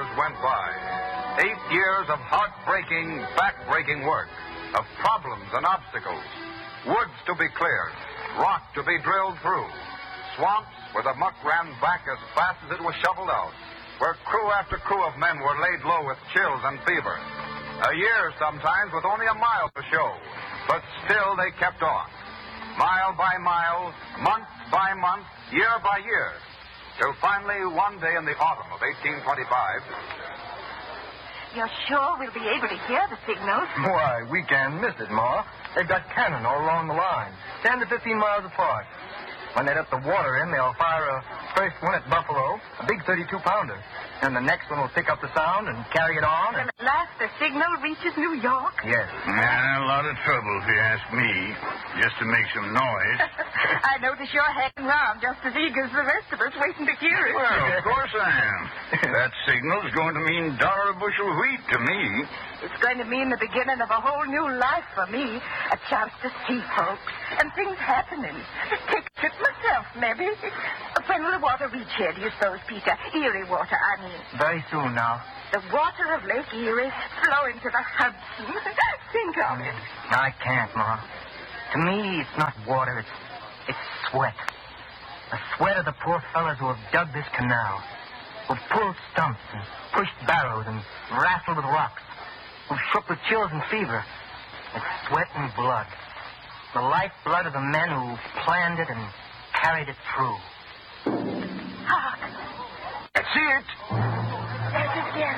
years went by. 8 years of heartbreaking, back-breaking work, of problems and obstacles. Woods to be cleared, rock to be drilled through, swamps where the muck ran back as fast as it was shoveled out, where crew after crew of men were laid low with chills and fever. A year sometimes with only a mile to show, but still they kept on. Mile by mile, month by month, year by year, till finally one day in the autumn of 1825... You're sure we'll be able to hear the signals? Why, we can't miss it, Ma. They've got cannon all along the line, 10 to 15 miles apart. When they let the water in, they'll fire a first one at Buffalo, a big 32-pounder. And the next one will pick up the sound and carry it on. And at last the signal reaches New York? Yes. A lot of trouble, if you ask me, just to make some noise. I notice you're hanging around just as eager as the rest of us, waiting to hear it. Well, of course I am. That signal's going to mean $1 a bushel wheat to me. It's going to mean the beginning of a whole new life for me. A chance to see folks and things happening. Take a trip myself, maybe. When will the water reach here, do you suppose, Peter? Erie water, I mean. Very soon now. The water of Lake Erie flowing to the Hudson. Think of it. I can't, Ma. To me, it's not water. It's sweat. The sweat of the poor fellas who have dug this canal, who've pulled stumps and pushed barrows and wrestled with rocks, who've shook with chills and fever. It's sweat and blood. The lifeblood of the men who planned it and carried it through. Hark. That's it. That's it again.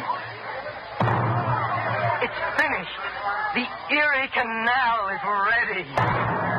It's finished. The Erie Canal is ready.